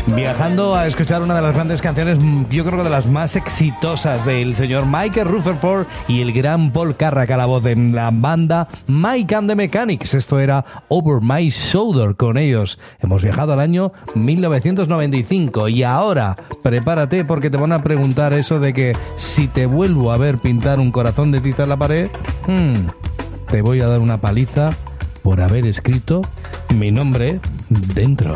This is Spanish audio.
Viajando a escuchar una de las grandes canciones, yo creo que de las más exitosas del señor Michael Rutherford y el gran Paul Carrack a la voz en la banda Mike and the Mechanics. Esto era Over My Shoulder. Con ellos hemos viajado al año 1995 y ahora prepárate porque te van a preguntar eso de que si te vuelvo a ver pintar un corazón de tiza en la pared, te voy a dar una paliza por haber escrito mi nombre dentro.